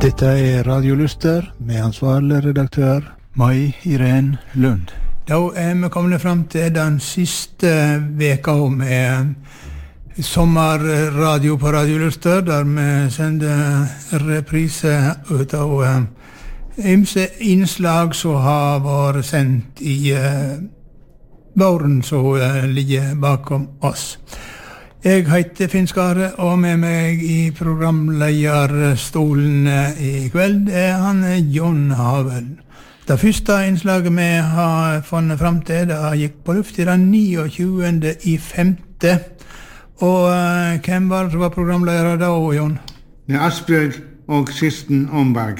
Dette Radio Luster med ansvarlig redaktør Mai Irene Lund. Da vi kommet frem til den siste veka med sommerradio på Radio Luster, der vi sender reprise ut av ymse innslag som har vært sendt i våren som ligger bakom oss. Jeg heter Finn Skare, og med meg i programlederstolen i kveld han John Havel. Det første innslaget vi har funnet frem til, det gikk på luft i den 29.5. Og hvem var det som var programleder da, John? Det Asbjørg og Kristen Omberg.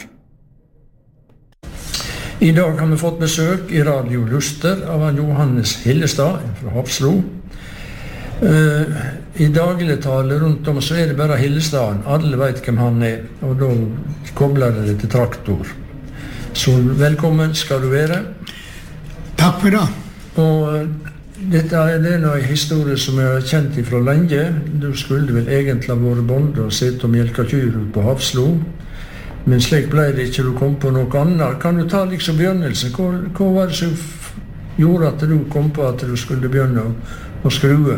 I dag har vi fått besøk i Radio Luster av Johannes Hillestad fra Hafslo. I dagligtale rundt om så det bare Hillestaden. Alle vet hvem han og da kobler det til traktor. Så velkommen skal du være. Takk for det. Og dette det en historie som jeg har kjent fra lenge. Du skulle vel egentlig ha vært bonde og sett og melka kyr på Hafslo. Men slik ble det ikke, du kom på noe annet. Kan du ta liksom begynnelsen? Hva var det som gjorde at du kom på at du skulle begynne å skrue?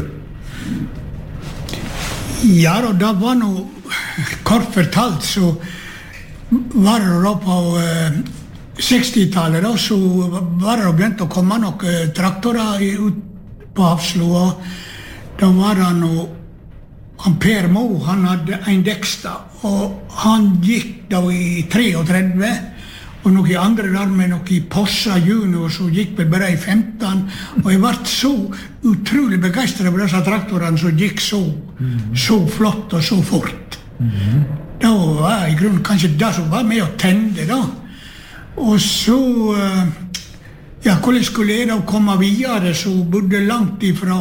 Ja, og det var noe kort fortalt, så var det da på 60-tallet, da, så var det begynt å komme noen traktorer ut på Hafslo, og da var det noe, han Per Mo, han hadde en Dexter, og han gikk da i 33, og noen andre der med noen Possa Junior, så gikk vi bare i 15, og jeg ble så utrolig begeistret på disse traktorene som gikk så flott og så fort. Da var i grunnen kanskje det som var med å tende da. Og så, ja, hvordan skulle jeg da komme videre, så bodde langt ifra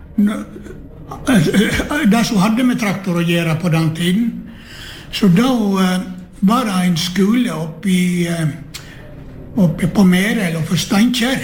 det som hadde med traktor å gjøre på den tiden. Så da var det en skole oppe på Merel og på Steinkjer,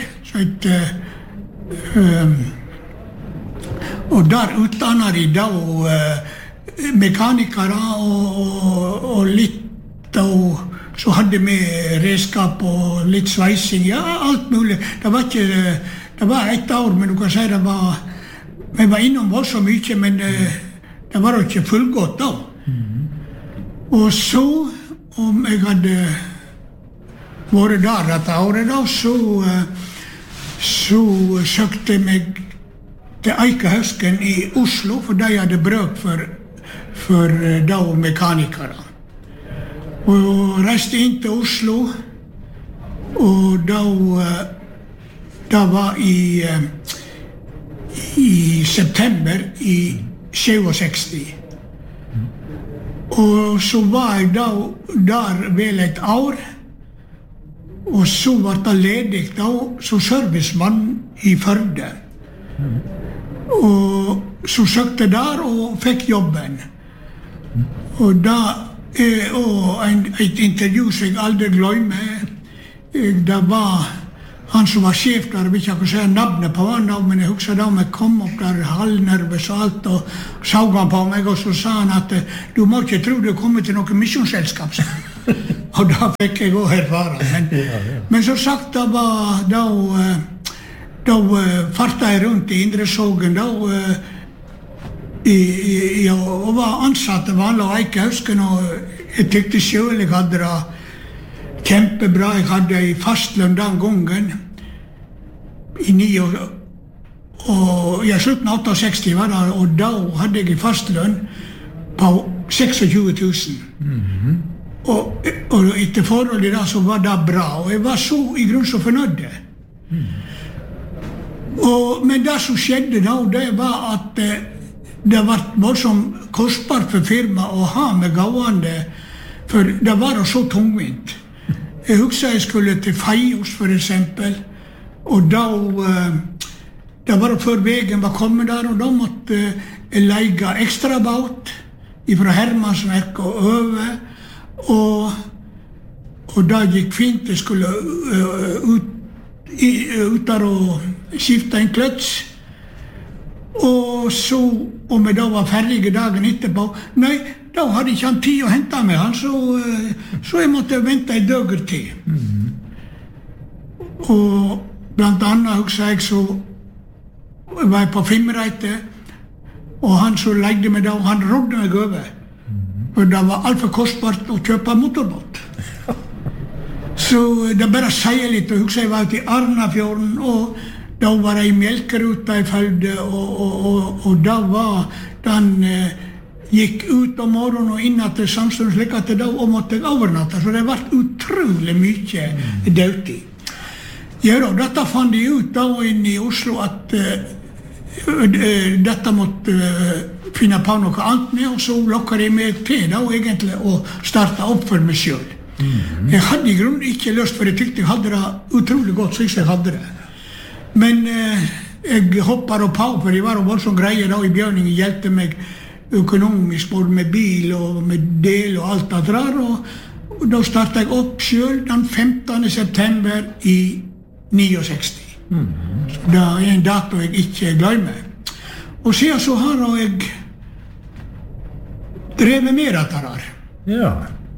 og der utdannet de da mekanikere og litt, og så hadde vi redskap og litt sveising, ja, alt mulig. Det var et år, men du kan si vi var innom så mye, men det var ikke fullgått da. Og så, om jeg hadde vært der dette året da, så søkte jeg meg til Eikehøsken i Oslo, for de hadde bruk for da mekanikere. Og reiste inn til Oslo, og da var i september i 67. Og så var jeg da der vel et år, og så var det ledig da som servicemann i Førde. Og så søkte der og fikk jobben. Og da et intervju som jeg aldri glemmer, det var han som var sjef der, jeg vil ikke si navnet på han da, men jeg husker da om jeg kom opp der halvnervøs og alt, og så han på meg, og så sa han at du må ikke tro du kommer til noe misjonsselskap. Og da fikk jeg også erfare. Men så sagt, da fartet jeg rundt i Indresågen da, og var ansatt vanlig av Eikehøsken, og jeg tykte selv jeg hadde det kjempebra. Jeg hadde i fastlønn den gangen i 9 år, og jeg slutten av 68 var det, og da hadde jeg i fastlønn på 26 000. Og etter forholdet da så var det bra, og jeg var så i grunn så fornøyd. Men det som skjedde da, det var at det var voldsomt kostbart for firma å ha med gående, for det var så tungvint. Jeg husker jeg skulle til Feios for eksempel, og da var det før veien var kommet der, og da måtte jeg leie ekstra båt fra Hermansverk og øve, og da gikk fint. Jeg skulle ut der og skifte en kløts, og så, om jeg da var ferdig dagen etterpå, nei, da hadde ikke han tid å hente med han, så jeg måtte vente en døger til. Og blant annet husker jeg så var jeg på Fimreite, og han som leide meg da, han rådde meg over. Og det var alt for kostbart å kjøpe motorbåt. Så det bare sier litt, og husker jeg var ute i Arnafjorden, og da var jeg i Melkeruta i Førde, og da var den gikk ut om morgenen og inn til Samstund, slik at da måtte jeg overnatte, så det ble utrolig mye dødtid. Ja da, dette fant de ut da inne i Oslo at dette måtte finne på noe annet med, og så lokket de meg til da egentlig å starte opp for meg selv. Jeg hadde i grunnen ikke lyst, for jeg tykte jeg hadde det utrolig godt, så jeg hadde det. Men jeg hoppet på, for de var voldsomt greie da i Bjørningen, hjelpte meg økonomisk, både med bil og med del og alt det der, og da startet jeg opp selv den 15. september i 69. Så det en dato jeg ikke glemmer. Og siden så har jeg drevet med dette der. Ja.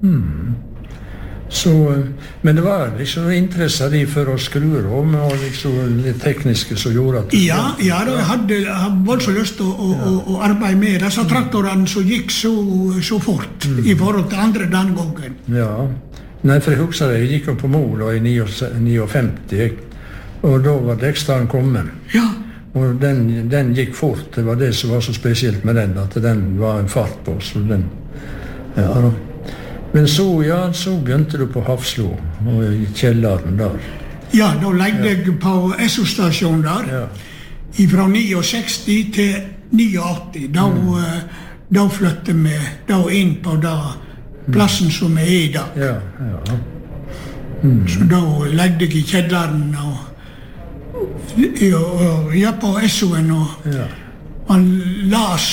Så, men det var liksom interesse de for å skru om, og liksom det tekniske som gjorde at... Ja, da, jeg hadde voldsomt lyst til å arbeide med disse traktorene som gikk så fort i forhold til andre den gangen. Ja, nei, for jeg husker det, jeg gikk på Mola i 59, og da var Dekstaren kommet. Ja. Og den gikk fort, det var det som var så spesielt med den, at den var en fart på, så den... Ja, da. Men så begynte du på Hafslo, og i kjelleren der. Ja, da legde jeg på SO-stasjonen der, fra 69 til 89. Da flyttet vi da inn på plassen som er i dag. Ja. Så da legde jeg i kjelleren, og jeg på SO-en, og han las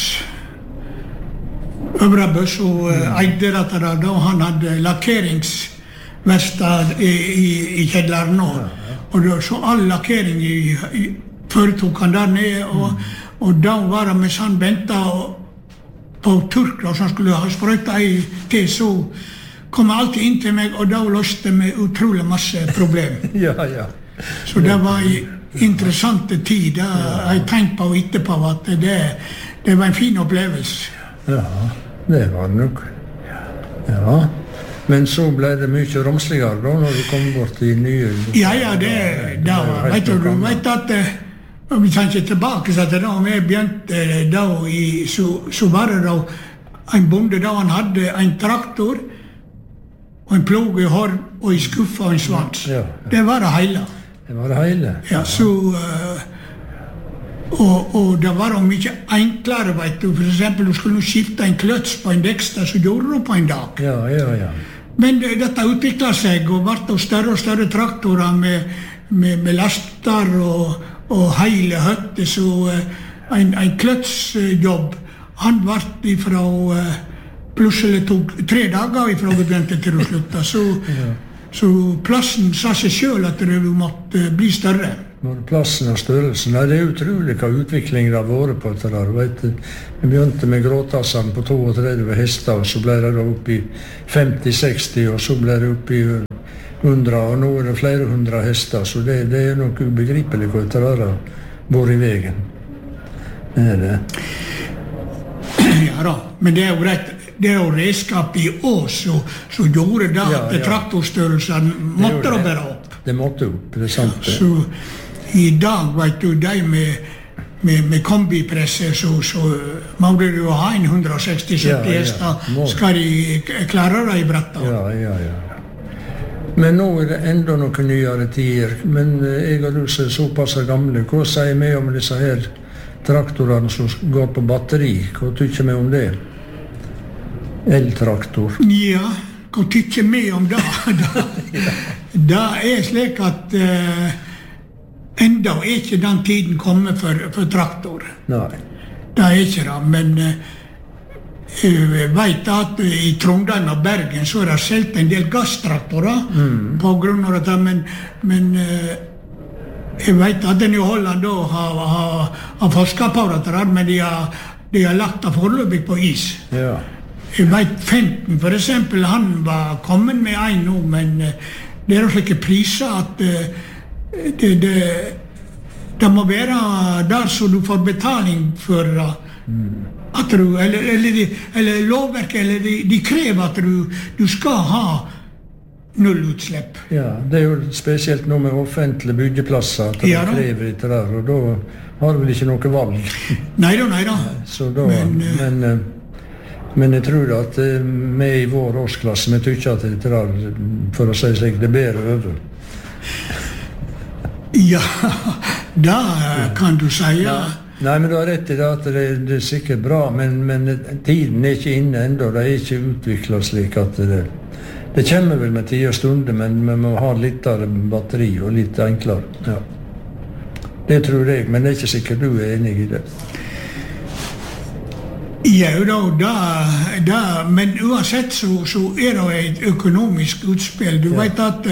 Øvrabøs og eide dette da han hadde lakkeringsverkstad i kjelleren nå. Og da så all lakkering foretok han der nede, og da var det mens han ventet på Turkla, så han skulle ha sprøyta til, så kom han alltid inn til meg, og da løste meg utrolig masse problem. Ja. Så det var en interessant tid, da jeg tenkte på etterpå at det var en fin opplevelse. Ja, det var det nok. Ja, men så ble det mye romsligere da, når du kom bort i nye... Ja, da vet du at vi tenker tilbake, så da vi begynte da, så var det da en bonde da han hadde en traktor, og en plog i hård, og en skuffe og en svans. Ja. Det var det hele. Det var det hele? Ja, så... Og det var mye enklere, vet du. For eksempel, du skulle skifte en kløts på en dekster, så gjorde du på en dag. Ja. Men dette utviklet seg, og ble større og større traktorer med laster og hele høtter, så en kløtsjobb, han ble fra plutselig tok 3 dager fra vi begynte til å slutte. Så plassen sa seg selv at det måtte bli større. Plassen og størrelsen, det er utrolig hva utviklingen har vært på dette der, vet du. Vi begynte med gråtassene på 32 hester, og så ble det opp i 50-60, og så ble det opp i 100, og nå er det flere 100 hester, så det er nok ubegripelig hva dette der har vært i veien. Det er det. Ja da, men det er jo rett. Det er jo redskap i Ås, så gjorde det at traktorstørrelsen måtte da bare opp. Det måtte opp, det er sant det. Så i dag, vet du, de med kombipresser, så må du jo ha en 160-70 hester, skal de klare det i brettet. Ja. Men nå er det enda noen nyere tider, men jeg og du er såpass gamle. Hva sier vi om disse her traktorene som går på batteri? Hva tykker vi om det? Eltraktor. Ja, hva tykker vi om det? Det er slik at enda er ikke den tiden kommet for traktor. Nei. Det er ikke det, men jeg vet at i Trondheim og Bergen så er det selv en del gasstraktorer på grunn av det, men jeg vet at den i Holland da har forsket på det, men de har lagt det foreløpig på is. Ja. Jeg vet 15, for eksempel, han var kommet med en nå, men det jo slike priser at det må være der så du får betaling for at du, eller lovverket, eller de krever at du skal ha nullutslipp. Ja, det jo spesielt noe med offentlige byggeplasser, at de krever etter der, og da har du vel ikke noe valg. Neida. Så da, men jeg tror at vi i vår årsklasse, vi tykker at det der, for å si slik, det bedre over. Ja, da kan du si, ja. Nei, men du har rett i det at det sikkert bra, men tiden ikke inne enda, det ikke utviklet slik at det kommer vel med tid og stunder, men vi må ha litt av batteri og litt enklere. Ja. Det tror jeg, men det ikke sikkert du enig i det. Ja, da, men uansett så det et økonomisk utspill. Du vet at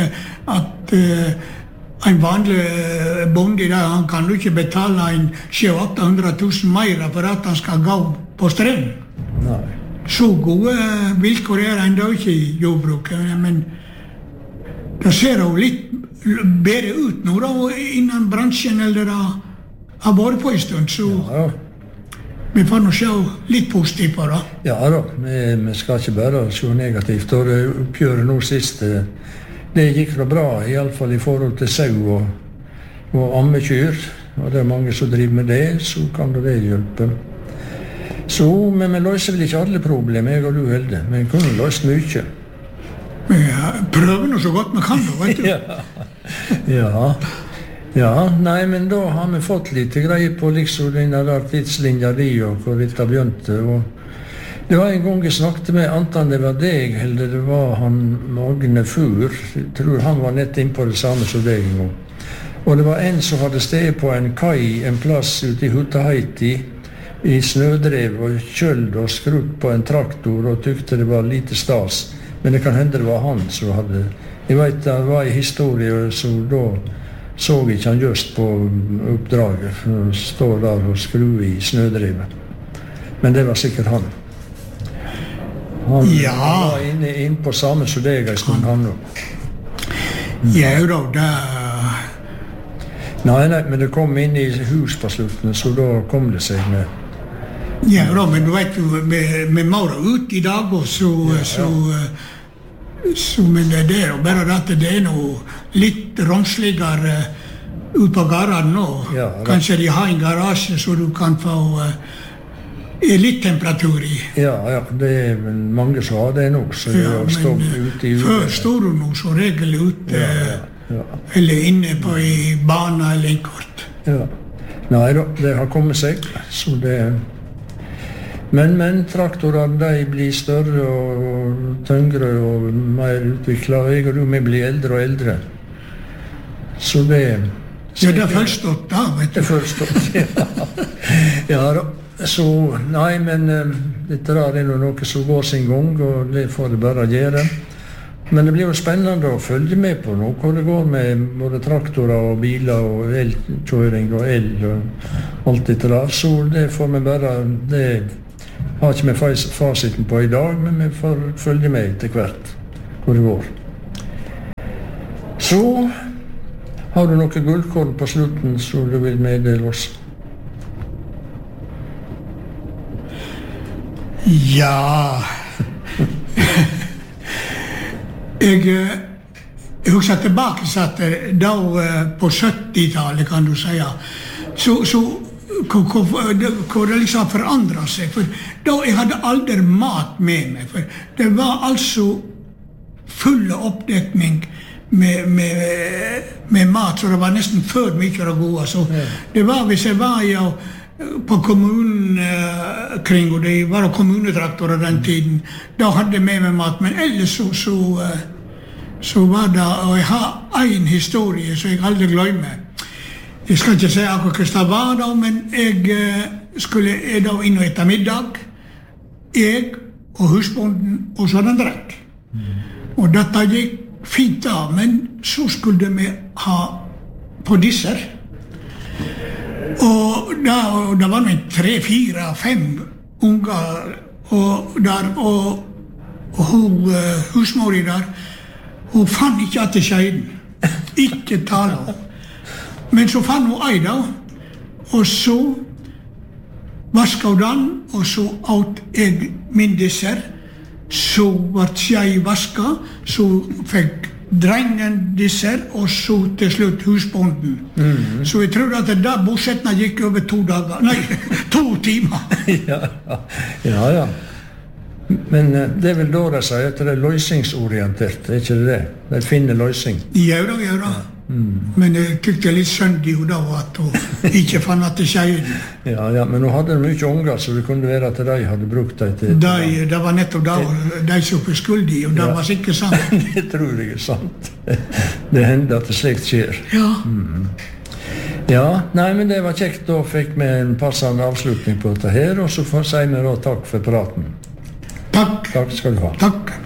en vanlig bonde der, han kan jo ikke betale 700-800 000 mer for at han skal gå på strøm. Nei. Så gode vilkår enda ikke i jordbruket, men det ser jo litt bedre ut nå da, innen bransjen eller har vært på en stund, så vi får nå se litt positivt på det. Ja da, vi skal ikke bare se negativt, og det oppgjøret nå sist, det gikk da bra, i alle fall i forhold til sau og ammekyr, og det mange som driver med det, så kan det hjelpe. Så, men vi løser vel ikke alle problemer, jeg og du Helde, men vi kunne løst mye. Vi prøver nå så godt vi kan, da, vet du. Ja, nei, men da har vi fått litt greie på liksom denne der tidslinja di og hvor dette begynte, og det var en gang jeg snakket med, anten det var deg, eller det var han Magne Fur, jeg tror han var nett inn på det samme som deg en gang. Og det var en som hadde sted på en kai, en plass ute i Hutaheiti, i snødrev og kjøld og skrutt på en traktor og tykte det var lite stas. Men det kan hende det var han som hadde... Jeg vet det var en historie, så da så ikke han just på oppdraget, for å stå der og skru i snødrevet. Men det var sikkert han. Han var inne på samme som deg en stund, han nå. Ja, da, Nei, men det kom inn i hus på slutten, så da kom det seg med. Ja, da, men du vet jo, vi må da ut i dag, og så men det jo bare at det noe litt romsligere ut på garaen nå. Ja, kanskje de har en garasje så du kan få litt temperatur i. Ja, det vel mange som har det nå, så det har stått ute i før står du nå så regel ute, eller inne på i bana eller en kort. Ja. Nei da, det har kommet seg, så det... Men traktorene, de blir større og tyngre og mer utviklet, og jeg og du, vi blir eldre og eldre. Så det... Ja, det forstått da, vet du. Det forstått, ja. Ja da. Så, nei, men dette der noe som går sin gang, og det får det bare gjøre. Men det blir jo spennende å følge med på noe, hvor det går med både traktorer og biler og elkjøring og el og alt dette der. Så det får vi bare... Det har ikke vi fasiten på i dag, men vi får følge med etter hvert hvor det går. Så har du noe gullkorn på slutten som du vil meddele oss? Ja... Jeg husker tilbake at da på 70-tallet, kan du si, så hvor det liksom forandret seg. For da jeg hadde aldri mat med meg. For det var altså full oppdekning med mat, så det var nesten for mye å gå. Så det var, hvis jeg var på kommunen kring, og det var kommunetraktorer den tiden, da hadde jeg med meg mat. Men ellers så var det, og jeg har en historie som jeg aldri glemmer. Jeg skal ikke si akkurat hva det var da, men jeg skulle da inn og ette middag. Jeg og husbonden, og så den drekk. Og dette gikk fint da, men så skulle vi ha på disser. Og da var det 3, 4, 5 unger og hun, husmori der, hun fann ikke at det skjedde. Ikke tale om. Men så fann hun ei da, og så vasket hun den, og så åt jeg min dessert. Så ble jeg vasket, så fikk drengen dessert, og så til slutt husbonden. Så jeg tror at det bosettene gikk over 2 dager, nei, 2 timer. Ja. Men det er vel da de sier at det er løsningsorientert, er ikke det? De finner løsning. Ja da. Men jeg tykte litt synd jo da at hun ikke fann at det skjedde. Ja, men hun hadde mye unger, så det kunne være at de hadde brukt dem til... Det var nettopp da de som var skyldige, og det var sikkert sant. Det tror jeg er sant. Det hender at det slikt skjer. Ja, nei, men det var kjekt. Da fikk vi en passende avslutning på dette her, og så sier vi da takk for praten. Takk. Takk skal du ha. Takk.